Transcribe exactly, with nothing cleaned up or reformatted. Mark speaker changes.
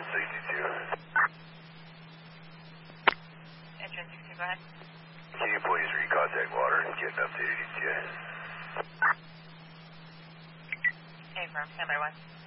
Speaker 1: sixty-two.
Speaker 2: Engine sixty-two, go ahead.
Speaker 1: Can you please recontact water and get an updated E T A?
Speaker 2: Hey, firm, stand by one.